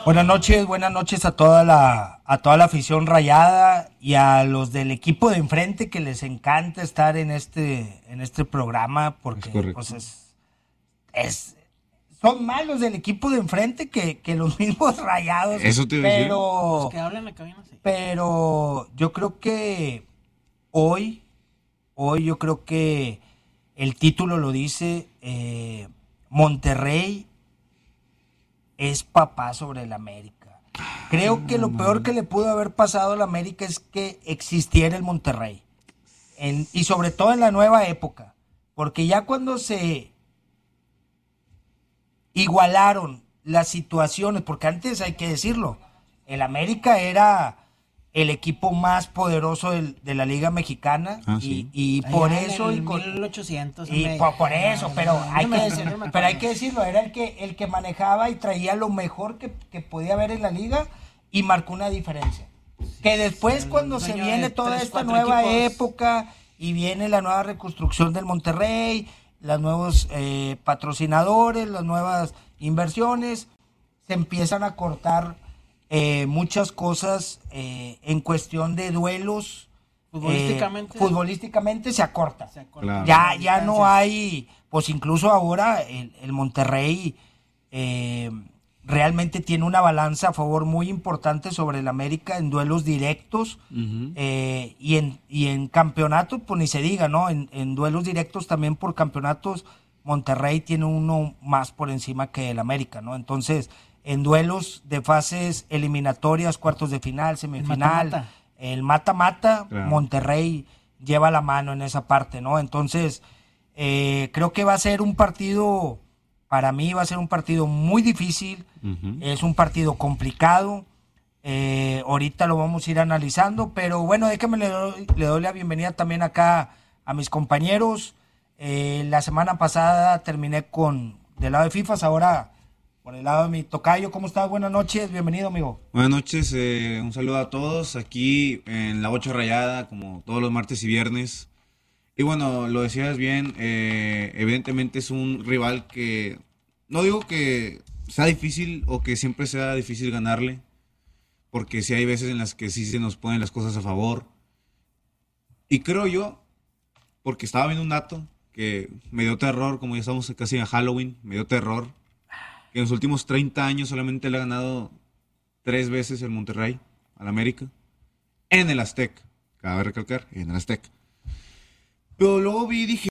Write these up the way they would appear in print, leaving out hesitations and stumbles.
Buenas noches a toda la afición rayada y a los del equipo de enfrente que les encanta estar en este programa porque pues es son más los del equipo de enfrente que los mismos rayados. Eso te iba a decir. Pero Los que hablan en la cabina, sí. pero yo creo que hoy yo creo que el título lo dice, Monterrey es papá sobre el América. Creo que lo peor que le pudo haber pasado al América es que existiera el Monterrey. Y sobre todo en la nueva época. Porque ya cuando se igualaron las situaciones, porque antes hay que decirlo, el América era el equipo más poderoso de la Liga Mexicana, y por Allá eso en el 1800 por eso, pero hay que decirlo, era el que manejaba y traía lo mejor que podía haber en la liga y marcó una diferencia. Que después cuando se viene toda esta nueva época y viene la nueva reconstrucción del Monterrey, los nuevos patrocinadores, las nuevas inversiones, se empiezan a cortar muchas cosas en cuestión de duelos. Futbolísticamente se acorta. Claro. Ya no hay, pues incluso ahora el Monterrey realmente tiene una balanza a favor muy importante sobre el América en duelos directos. Y en campeonatos, pues ni se diga, ¿no? En duelos directos también por campeonatos, Monterrey tiene uno más por encima que el América, ¿no? Entonces, en duelos de fases eliminatorias, cuartos de final, semifinal, el mata-mata, claro, Monterrey lleva la mano en esa parte, ¿no? Entonces, creo que va a ser un partido, para mí va a ser un partido muy difícil, es un partido complicado, ahorita lo vamos a ir analizando, pero bueno, déjame le doy la bienvenida también acá a mis compañeros. La semana pasada terminé del lado de FIFAs, ahora por el lado de mi tocayo. ¿Cómo estás? Buenas noches, bienvenido, amigo. Buenas noches, un saludo a todos aquí en la 8 Rayada, como todos los martes y viernes. Y bueno, lo decías bien, evidentemente es un rival que no digo que sea difícil o que siempre sea difícil ganarle, porque sí hay veces en las que sí se nos ponen las cosas a favor. Y creo yo, porque estaba viendo un dato que me dio terror, como ya estamos casi en Halloween, me dio terror, que en los últimos 30 años solamente le ha ganado 3 veces el Monterrey al América en el Azteca. Cabe recalcar, en el Azteca. Pero luego vi y dije,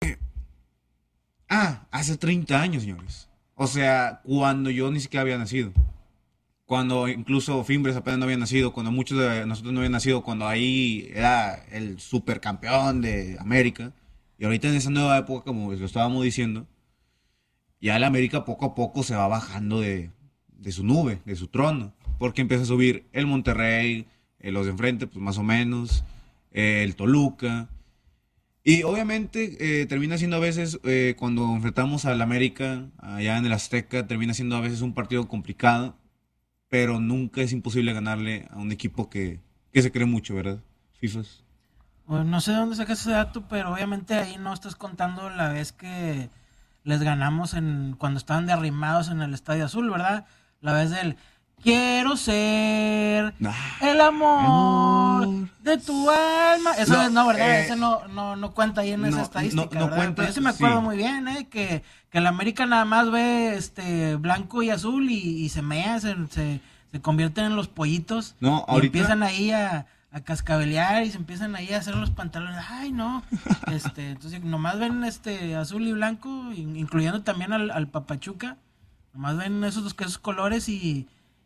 hace 30 años, señores. O sea, cuando yo ni siquiera había nacido. Cuando incluso Fimbres apenas no había nacido, cuando muchos de nosotros no habían nacido, cuando ahí era el supercampeón de América. Y ahorita en esa nueva época, como lo estábamos diciendo, ya el América poco a poco se va bajando de su nube, de su trono. Porque empieza a subir el Monterrey, los de enfrente, pues más o menos, el Toluca. Y obviamente termina siendo a veces, cuando enfrentamos al América, allá en el Azteca, termina siendo a veces un partido complicado, pero nunca es imposible ganarle a un equipo que se cree mucho, ¿verdad? FIFAs. Pues no sé de dónde sacas ese dato, pero obviamente ahí no estás contando la vez que les ganamos cuando estaban de arrimados en el Estadio Azul, ¿verdad? La vez del quiero ser el amor de tu alma. Eso no, ¿verdad? Ese no cuenta ahí en esa estadística, ¿verdad? Cuenta, pero yo sí me acuerdo sí. muy bien, que el América nada más ve blanco y azul y se mea, se convierten en los pollitos. No, y ahorita empiezan ahí a cascabelear y se empiezan ahí a hacer los pantalones. Ay, no. Entonces nomás ven azul y blanco, incluyendo también al Papachuca. Nomás ven esos colores y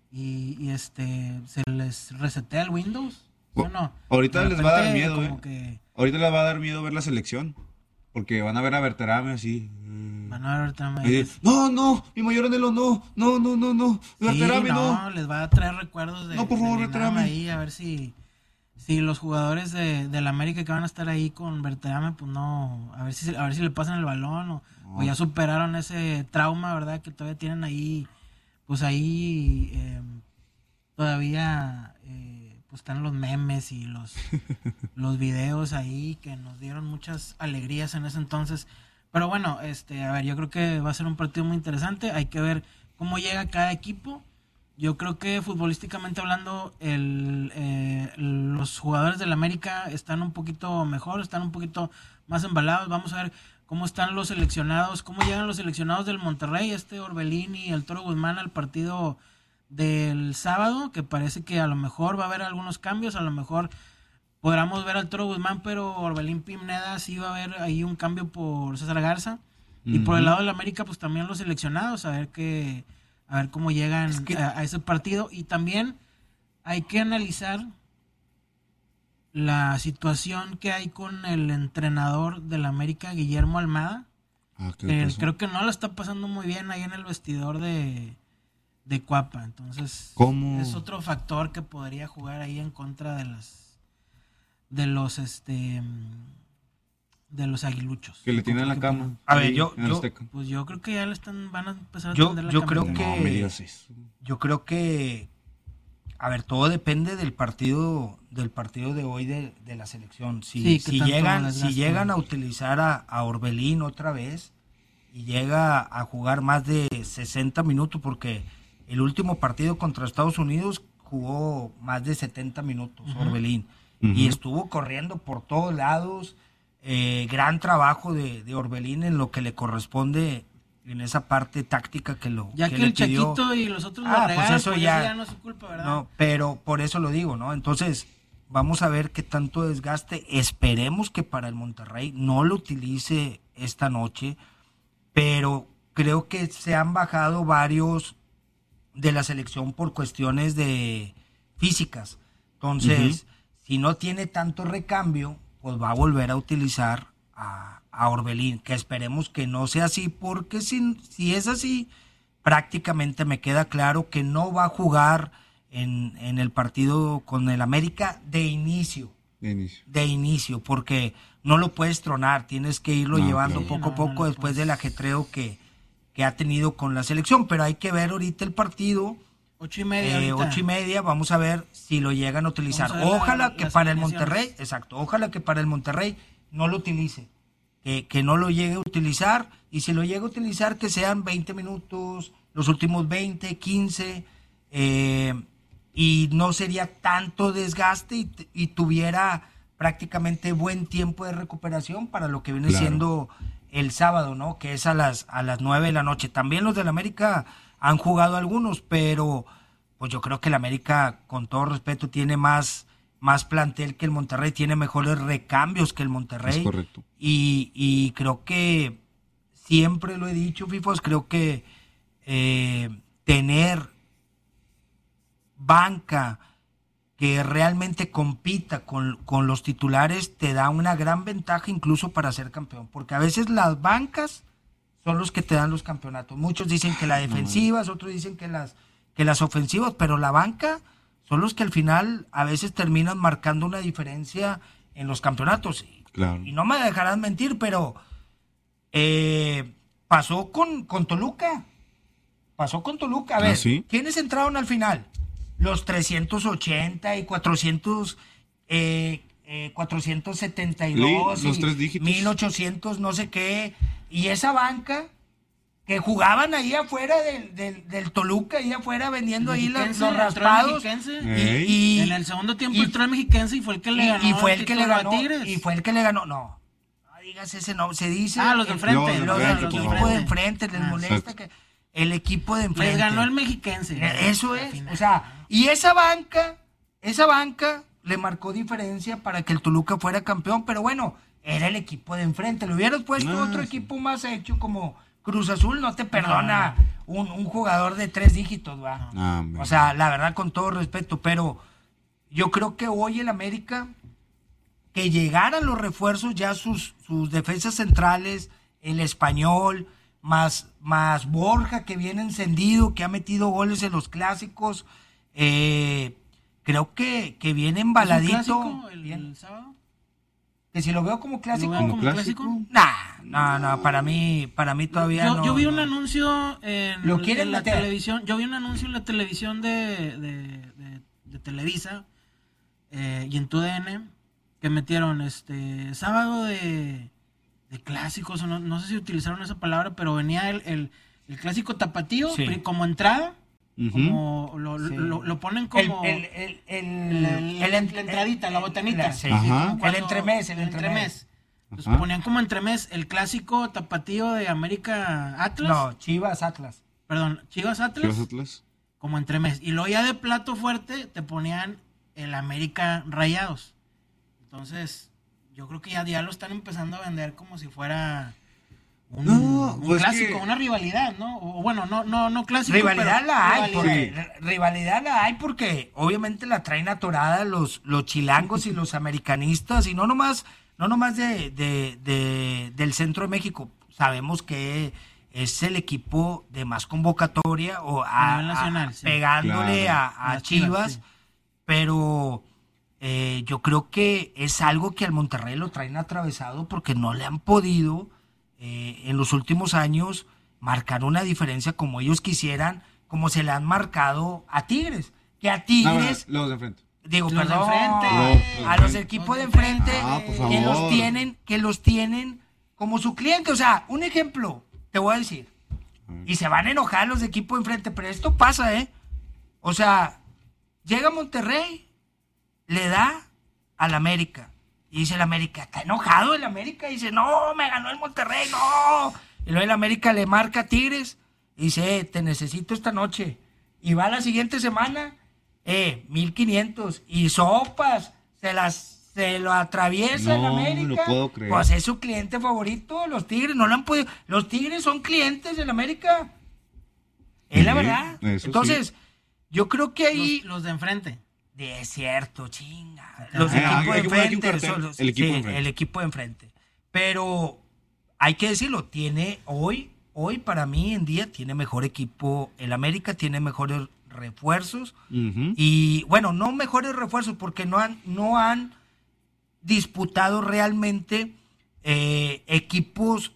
se les resetea el Windows. Bueno, ahorita les va a dar miedo, Ahorita les va a dar miedo ver la selección, porque van a ver a Berterame así. van a ver también. No, mi mayor anhelo, no, Berterame, Sí, no. les va a traer recuerdos de No, por favor, de Berterame. ahí, a ver si los jugadores del América que van a estar ahí con Berterame, pues no, a ver si le pasan el balón o ya superaron ese trauma, ¿verdad? Que todavía tienen ahí, pues ahí todavía pues están los memes y los videos ahí que nos dieron muchas alegrías en ese entonces. Pero bueno, a ver, yo creo que va a ser un partido muy interesante. Hay que ver cómo llega cada equipo. Yo creo que futbolísticamente hablando, los jugadores del América están un poquito mejor, están un poquito más embalados. Vamos a ver cómo están los seleccionados, cómo llegan los seleccionados del Monterrey, Orbelín y el Toro Guzmán al partido del sábado, que parece que a lo mejor va a haber algunos cambios, a lo mejor podamos ver al Toro Guzmán, pero Orbelín Pineda sí va a haber ahí un cambio por César Garza. Y por el lado del América, pues también los seleccionados, a ver cómo llegan a ese partido. Y también hay que analizar la situación que hay con el entrenador del América, Guillermo Almada. Creo que no lo está pasando muy bien ahí en el vestidor de Cuapa. Entonces, ¿cómo? Es otro factor que podría jugar ahí en contra de los aguiluchos. Que le tienen la cama. A ver, pues yo creo que ya van a empezar a yo tender la yo cama. creo No, que me digas eso. yo creo que a ver, todo depende del partido de hoy de la selección. Si llegan a utilizar a Orbelín otra vez y llega a jugar más de 60 minutos, porque el último partido contra Estados Unidos jugó más de 70 minutos, Orbelín, y estuvo corriendo por todos lados. Gran trabajo de Orbelín en lo que le corresponde en esa parte táctica que ya que que le el pidió. Chaquito y los otros lo regalan, pues eso ya no es su culpa, ¿verdad? No, pero por eso lo digo, ¿no? Entonces, vamos a ver qué tanto desgaste. Esperemos que para el Monterrey no lo utilice esta noche, pero creo que se han bajado varios de la selección por cuestiones de físicas. Entonces, si no tiene tanto recambio, pues va a volver a utilizar a Orbelín, que esperemos que no sea así, porque si es así, prácticamente me queda claro que no va a jugar en el partido con el América de inicio, porque no lo puedes tronar, tienes que irlo llevando poco a poco después del ajetreo que ha tenido con la selección, pero hay que ver ahorita el partido. 8:30, vamos a ver si lo llegan a utilizar. Ojalá que para el Monterrey, ojalá que para el Monterrey no lo utilice, que no lo llegue a utilizar, y si lo llega a utilizar que sean 20 minutos, los últimos 20, 15, y no sería tanto desgaste y tuviera prácticamente buen tiempo de recuperación para lo que viene siendo el sábado, ¿no? Que es a las 9 de la noche. También los del América han jugado algunos, pero pues yo creo que el América, con todo respeto, tiene más plantel que el Monterrey, tiene mejores recambios que el Monterrey. Es correcto. Y creo que, siempre lo he dicho, Fifos, creo que tener banca que realmente compita con los titulares te da una gran ventaja incluso para ser campeón, porque a veces las bancas son los que te dan los campeonatos. Muchos dicen que las defensivas, otros dicen que las ofensivas, pero la banca son los que al final a veces terminan marcando una diferencia en los campeonatos. Claro. Y no me dejarán mentir, pero pasó con Toluca. A ver, ¿sí? ¿quiénes entraron al final? Los 380 y 400... 472 los y 3 dígitos. 1800 no sé qué, y esa banca que jugaban ahí afuera del Toluca, ahí afuera vendiendo ahí los raspados, y en el segundo tiempo entró el mexiquense y fue el que le ganó, y fue el que le ganó, no digas ese nombre, se dice los de enfrente, los del equipo de enfrente, les molesta que el equipo de enfrente les ganó el mexiquense, eso es, o sea, y esa banca le marcó diferencia para que el Toluca fuera campeón, pero bueno, era el equipo de enfrente. Le hubieras puesto otro equipo más hecho como Cruz Azul, no te perdona un jugador de 3 dígitos, ¿va? O sea, la verdad, con todo respeto, pero yo creo que hoy el América, que llegaran los refuerzos, ya sus defensas centrales, el Español, más Borja, que viene encendido, que ha metido goles en los clásicos, creo que viene embaladito. ¿Es un clásico el sábado? Que si lo veo como clásico. ¿Lo veo como clásico? No, para mí todavía no. Yo vi un anuncio en la meter? televisión. Yo vi un anuncio en la televisión de Televisa y en TUDN que metieron sábado de clásicos, no sé si utilizaron esa palabra, pero venía el clásico tapatío como entrada. como lo ponen como la entradita, la botanita. Sí, como el entremés. Entonces ponían como entremés el clásico tapatío de América Atlas. No, Chivas Atlas. Perdón, Chivas Atlas. Como entremés. Y luego ya de plato fuerte te ponían el América Rayados. Entonces, yo creo que ya lo están empezando a vender como si fuera un clásico, una rivalidad, ¿no? O bueno, no clásico. Rivalidad la hay porque obviamente la traen atorada los chilangos y los americanistas, y no nomás del centro de México. Sabemos que es el equipo de más convocatoria o nacional, sí. Pegándole a Chivas, sí. Pero yo creo que es algo que al Monterrey lo traen atravesado porque no le han podido en los últimos años marcar una diferencia como ellos quisieran, como se le han marcado a Tigres. Que a Tigres... los de enfrente. Digo, los perdón, de enfrente. a los equipos de enfrente por que los tienen como su cliente. O sea, un ejemplo, te voy a decir, y se van a enojar los de equipo de enfrente, pero esto pasa, o sea, llega Monterrey, le da al América, y dice el América, está enojado el América, y dice, no, me ganó el Monterrey, no, y luego el América le marca a Tigres, y dice, te necesito esta noche, y va la siguiente semana, 1,500, y sopas, se lo atraviesa el América. No lo puedo creer. Pues es su cliente favorito, los Tigres, no lo han podido, los Tigres son clientes del América, es la verdad. Entonces, sí. Yo creo que ahí... Los de enfrente. Es cierto, chinga. Los equipos de enfrente. El equipo de enfrente. Pero hay que decirlo, tiene hoy para mí en día tiene mejor equipo, el América tiene mejores refuerzos, y bueno, no mejores refuerzos porque no han disputado realmente equipos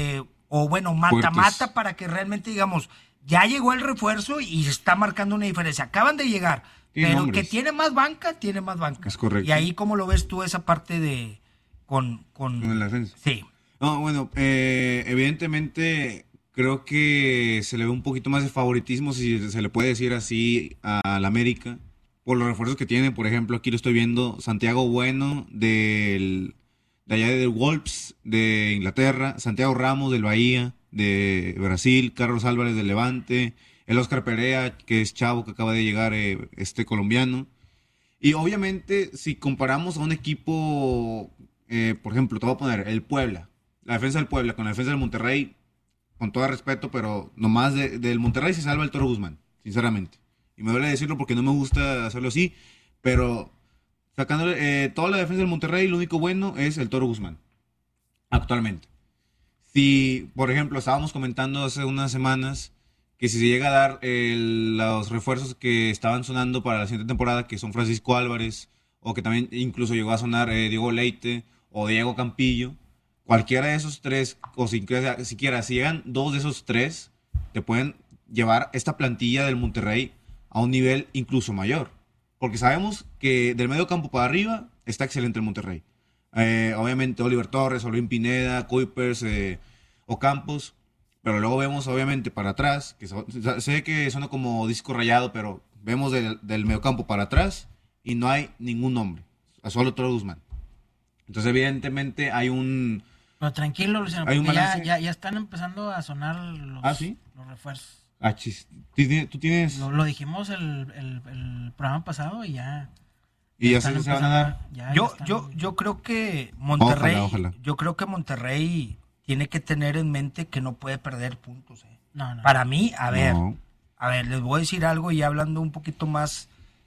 o bueno, mata-mata para que realmente digamos, ya llegó el refuerzo y está marcando una diferencia. Acaban de llegar, pero hombres. Que tiene más banca. Es correcto. Y ahí, ¿cómo lo ves tú esa parte de con la defensa? Sí. No, bueno, evidentemente creo que se le ve un poquito más de favoritismo, si se le puede decir así, al América, por los refuerzos que tiene. Por ejemplo, aquí lo estoy viendo, Santiago Bueno de allá del Wolves de Inglaterra, Santiago Ramos del Bahía de Brasil, Carlos Álvarez del Levante, el Oscar Perea, que es chavo, que acaba de llegar, colombiano. Y obviamente, si comparamos a un equipo, por ejemplo, te voy a poner el Puebla, la defensa del Puebla con la defensa del Monterrey, con todo respeto, pero nomás del Monterrey se salva el Toro Guzmán, sinceramente. Y me duele decirlo porque no me gusta hacerlo así, pero sacando toda la defensa del Monterrey, lo único bueno es el Toro Guzmán, actualmente. Si, por ejemplo, estábamos comentando hace unas semanas que si se llega a dar los refuerzos que estaban sonando para la siguiente temporada, que son Francisco Álvarez, o que también incluso llegó a sonar Diego Leite o Diego Campillo, cualquiera de esos tres, o si llegan dos de esos tres, te pueden llevar esta plantilla del Monterrey a un nivel incluso mayor. Porque sabemos que del medio campo para arriba está excelente el Monterrey. Obviamente Oliver Torres, Olvin Pineda, Kuipers, Ocampos, pero luego vemos obviamente para atrás, que sé que suena como disco rayado, pero vemos del mediocampo para atrás y no hay ningún nombre, solo Toro Guzmán. Entonces evidentemente hay un... Pero tranquilo, Luciano, porque ya están empezando a sonar los refuerzos. ¿Tú tienes...? Lo dijimos el programa pasado y ya... Y ya se van a dar. Yo creo que Monterrey, ojalá. Yo creo que Monterrey tiene que tener en mente que no puede perder puntos. No. Para mí, a ver, les voy a decir algo y hablando un poquito más,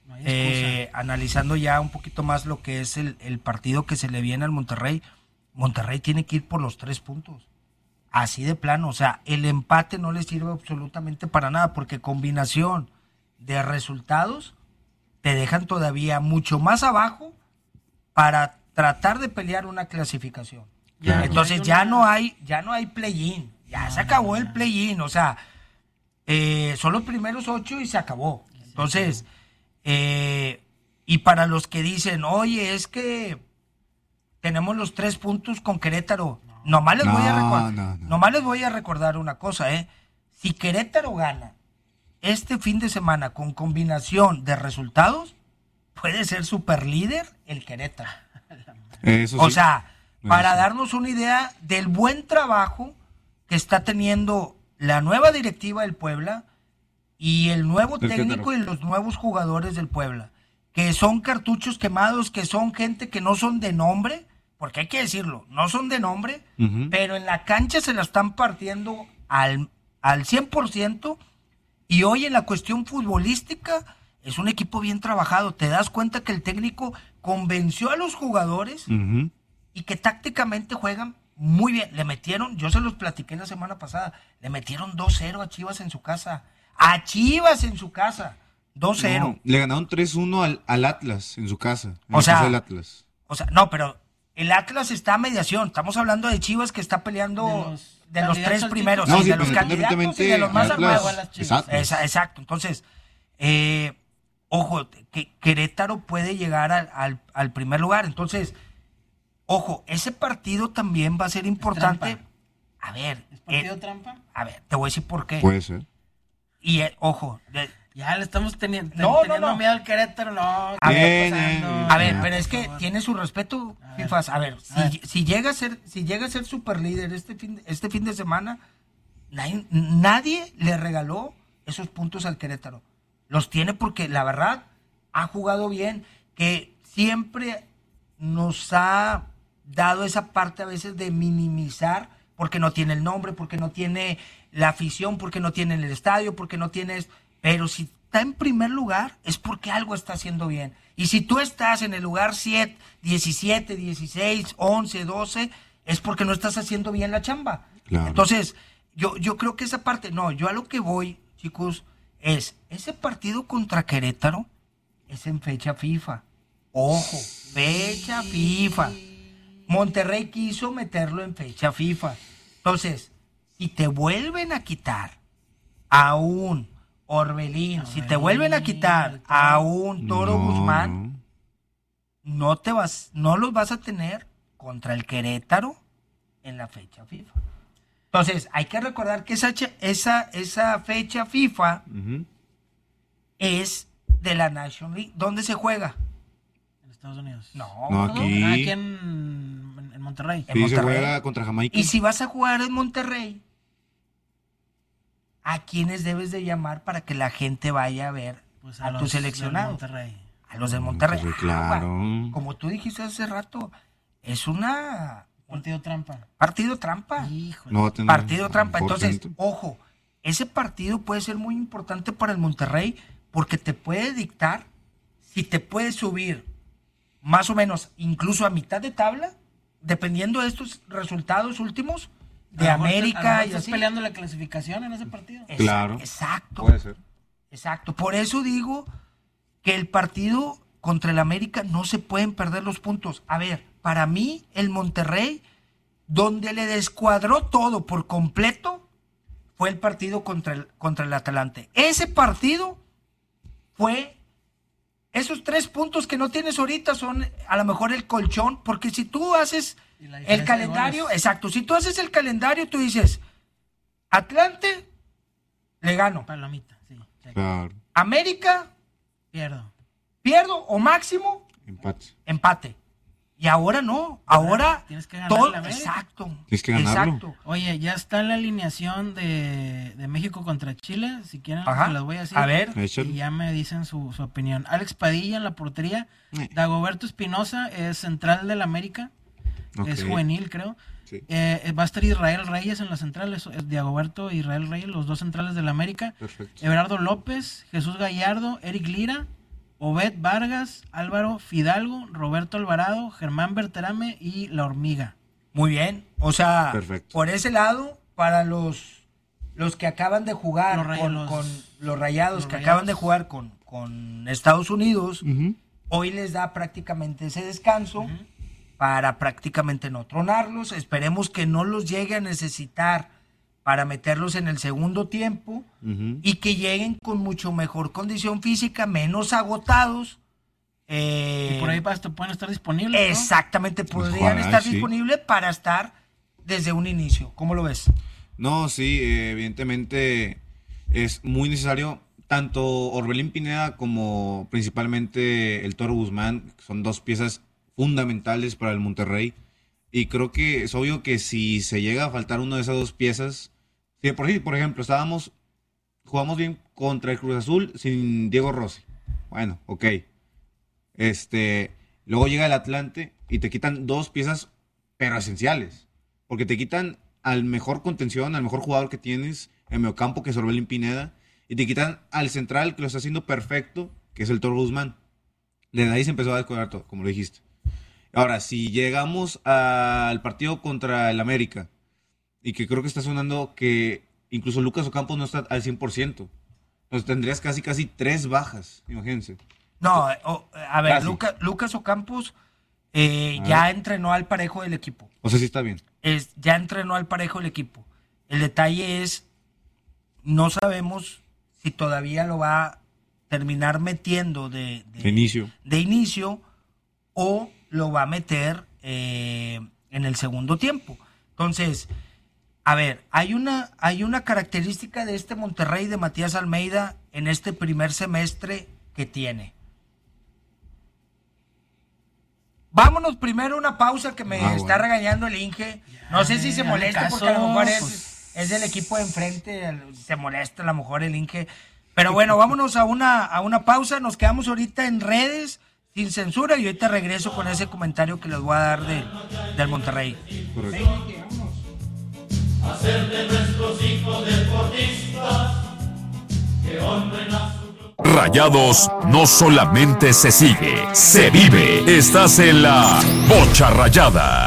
analizando ya un poquito más lo que es el partido que se le viene al Monterrey. Monterrey tiene que ir por los 3 puntos. Así de plano, o sea, el empate no le sirve absolutamente para nada porque combinación de resultados te dejan todavía mucho más abajo para tratar de pelear una clasificación. Entonces ya no hay play-in, ya se acabó el play-in, o sea, son los primeros 8 y se acabó. Entonces, y para los que dicen, oye, es que tenemos los 3 puntos con Querétaro, nomás les voy a recordar una cosa, si Querétaro gana este fin de semana, con combinación de resultados, puede ser super líder el Querétaro. Eso O sí. sea, para Sí. darnos una idea del buen trabajo que está teniendo la nueva directiva del Puebla y el nuevo Del técnico Querétaro. y los nuevos jugadores del Puebla, que son cartuchos quemados, que son gente que no son de nombre, porque hay que decirlo, no son de nombre, Ujú. pero en la cancha se la están partiendo al 100%, y hoy en la cuestión futbolística es un equipo bien trabajado. Te das cuenta que el técnico convenció a los jugadores Ujú. y que tácticamente juegan muy bien. Le metieron, yo se los platiqué la semana pasada, le metieron 2-0 a Chivas en su casa. A Chivas en su casa. 2-0. No, le ganaron 3-1 al Atlas en su casa. En O la sea, casa del Atlas. O sea, no, pero el Atlas está a mediación. Estamos hablando de Chivas que está peleando de los candidatos 3 al primeros, título. sí, de los pero candidatos y de los más Atlas, armados. las Chivas. es Atlas. Exacto. Entonces, ojo, que Querétaro puede llegar al primer lugar. Entonces, ojo, ese partido también va a ser importante. trampa. A ver, ¿Es partido trampa? a ver, te voy a decir por qué. Puede ser. Y ojo, Ya le estamos teniendo No. miedo al Querétaro, no. A ¿qué ver, está pasando? a ver, Ya, pero es por que favor. tiene su respeto, A ver. Fifas. A ver, A ver. si llega a ser super líder este fin de semana, nadie le regaló esos puntos al Querétaro. Los tiene porque la verdad ha jugado bien, que siempre nos ha dado esa parte a veces de minimizar porque no tiene el nombre, porque no tiene la afición, porque no tiene el estadio, porque no tienes... Pero si está en primer lugar es porque algo está haciendo bien. Y si tú estás en el lugar 7, 17, 16, 11, 12, es porque no estás haciendo bien la chamba. Claro. Entonces, yo creo que esa parte, no, yo a lo que voy, chicos, es ese partido contra Querétaro es en fecha FIFA. Ojo, fecha FIFA. Monterrey quiso meterlo en fecha FIFA. Entonces, si te vuelven a quitar a un Orbelín, si te vuelven a quitar a un Toro Guzmán, no los vas a tener contra el Querétaro en la fecha FIFA. Entonces, hay que recordar que esa fecha FIFA Ujú. es de la National League. ¿Dónde se juega? En Estados Unidos. No, No, aquí. Aquí en Monterrey. En Sí, se Monterrey. juega contra Jamaica. Y si vas a jugar en Monterrey, ¿a quiénes debes de llamar para que la gente vaya a ver Pues a los tus del seleccionados? Monterrey. A los de Monterrey. Monterrey, Ah, claro. como tú dijiste hace rato, es un Partido trampa. partido trampa. Híjole. No va a tener Partido trampa. Entonces, porcentaje. ojo, ese partido puede ser muy importante para el Monterrey porque te puede dictar si te puede subir más o menos incluso a mitad de tabla, dependiendo de estos resultados últimos de A lo mejor América y estás así. peleando la clasificación en ese partido. Claro. Exacto. Puede ser. Exacto. Por eso digo que el partido contra el América no se pueden perder los puntos. A ver, para mí el Monterrey, donde le descuadró todo por completo, fue el partido contra el Atalante. Ese partido fue... Esos 3 puntos que no tienes ahorita son a lo mejor el colchón, porque si tú haces Y la el diferencia de calendario, goles. exacto, si tú haces el calendario, tú dices, Atlante, le gano. Palomita, sí. check. Claro. América, Pierdo. pierdo o máximo Empate. empate. Y ahora no, ahora Tienes que ganarle a América. exacto. Tienes que ganarlo. Exacto. Oye, ya está la alineación de México contra Chile. Si quieren, Ajá. se las voy a decir. A ver. Échale. Y ya me dicen su opinión. Alex Padilla en la portería. Dagoberto Espinosa es central del América. Ok. Es juvenil, creo. Sí. Va a estar Israel Reyes en las centrales. Dagoberto e Israel Reyes, los dos centrales del América. Perfecto. Everardo López, Jesús Gallardo, Eric Lira, Obed Vargas, Álvaro Fidalgo, Roberto Alvarado, Germán Berterame y La Hormiga. Muy bien. O sea, Perfecto. por ese lado, para los que acaban de jugar Los Rayados. con los Rayados, Los que Rayados. acaban de jugar con Estados Unidos, Ujú. hoy les da prácticamente ese descanso para prácticamente no tronarlos. Esperemos que no los llegue a necesitar para meterlos en el segundo tiempo Ujú. y que lleguen con mucho mejor condición física, menos agotados. Y por ahí hasta pueden estar disponibles, ¿no? Exactamente, podrían Ojalá, estar sí. disponibles para estar desde un inicio. ¿Cómo lo ves? No, sí, evidentemente es muy necesario tanto Orbelín Pineda como principalmente el Toro Guzmán son dos piezas fundamentales para el Monterrey. Y creo que es obvio que si se llega a faltar una de esas dos piezas, si por ejemplo, jugamos bien contra el Cruz Azul sin Diego Rossi. Bueno, ok. Luego llega el Atlante y te quitan dos piezas, pero esenciales. Porque te quitan al mejor contención, al mejor jugador que tienes en mediocampo, que es Orbelín Pineda, y te quitan al central, que lo está haciendo perfecto, que es el Toro Guzmán. Desde ahí se empezó a descuidar todo, como lo dijiste. Ahora, si llegamos al partido contra el América, y que creo que está sonando que incluso Lucas Ocampos no está al 100%, entonces tendrías casi 3 bajas, imagínense. No, a ver, Lucas Ocampos ya entrenó al parejo del equipo. O sea, sí está bien. Ya entrenó al parejo del equipo. El detalle es, no sabemos si todavía lo va a terminar metiendo de inicio o lo va a meter en el segundo tiempo. Entonces, a ver, hay una característica de este Monterrey de Matías Almeida en este primer semestre que tiene. Vámonos primero a una pausa que me está regañando el Inge. No sé si se molesta porque a lo mejor es del equipo de enfrente, se molesta a lo mejor el Inge. Pero bueno, vámonos a una pausa, nos quedamos ahorita en redes sin censura y ahorita regreso con ese comentario que les voy a dar del Monterrey. Correcto. Hacer de nuestros hijos deportistas que honren a su club. Rayados no solamente se sigue, se vive. Estás en la Bocha Rayada.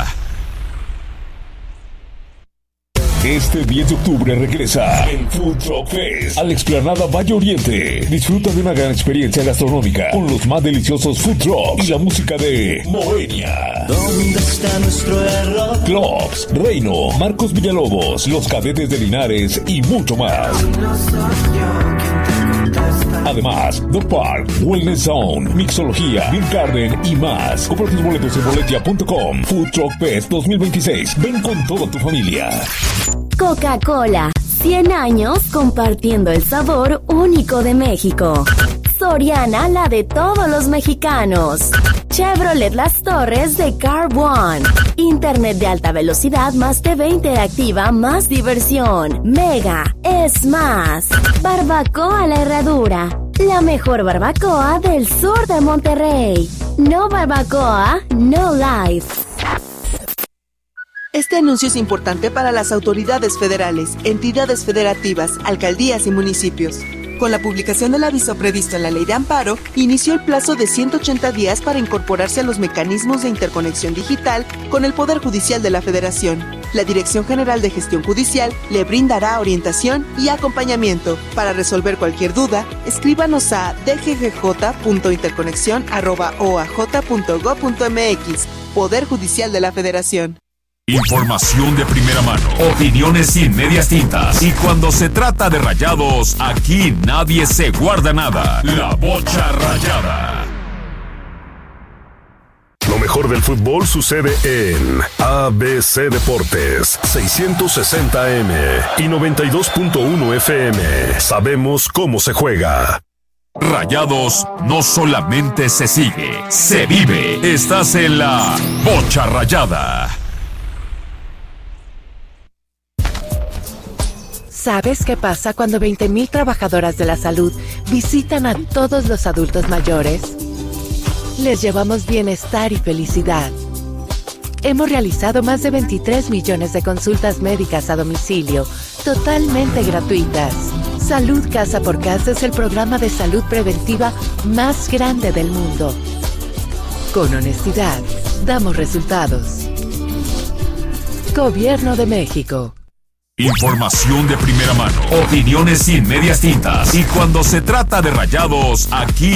Este 10 de octubre regresa el Food Truck Fest a la explanada Valle Oriente. Disfruta de una gran experiencia gastronómica con los más deliciosos food trucks y la música de Moenia. ¿Dónde está nuestro error? Clocks, Reino, Marcos Villalobos, Los Cadetes de Linares y mucho más. No soy yo quien te contesta. Además, Dog Park, Wellness Zone, Mixología, Beer Garden y más. Compra tus boletos en boletia.com. Food Truck Fest 2026. Ven con toda tu familia. Coca-Cola, 100 años compartiendo el sabor único de México. Soriana, la de todos los mexicanos. Chevrolet Las Torres de Car One. Internet de alta velocidad más TV interactiva más diversión. Mega es más. Barbacoa La Herradura. La mejor barbacoa del sur de Monterrey. No barbacoa, no life. Este anuncio es importante para las autoridades federales, entidades federativas, alcaldías y municipios. Con la publicación del aviso previsto en la Ley de Amparo, inició el plazo de 180 días para incorporarse a los mecanismos de interconexión digital con el Poder Judicial de la Federación. La Dirección General de Gestión Judicial le brindará orientación y acompañamiento. Para resolver cualquier duda, escríbanos a dggj.interconexion@oaj.gov.mx. Poder Judicial de la Federación. Información de primera mano, opiniones sin medias tintas. Y cuando se trata de Rayados, aquí nadie se guarda nada. La Bocha Rayada. Lo mejor del fútbol sucede en ABC Deportes, 660M y 92.1 FM. Sabemos cómo se juega. Rayados no solamente se sigue, se vive. Estás en la Bocha Rayada. ¿Sabes qué pasa cuando 20,000 trabajadoras de la salud visitan a todos los adultos mayores? Les llevamos bienestar y felicidad. Hemos realizado más de 23 millones de consultas médicas a domicilio, totalmente gratuitas. Salud Casa por Casa es el programa de salud preventiva más grande del mundo. Con honestidad, damos resultados. Gobierno de México. Información de primera mano, opiniones sin medias tintas. Y cuando se trata de Rayados, aquí